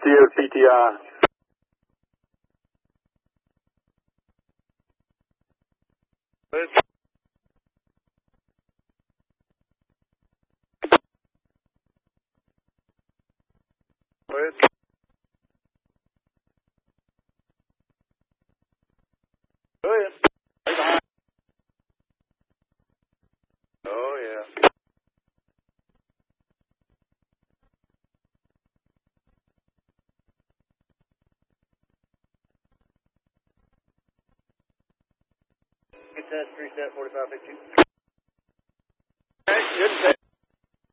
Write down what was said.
DOTTI. Oh, yeah. Good test, 3 set, 45, 52. Good test.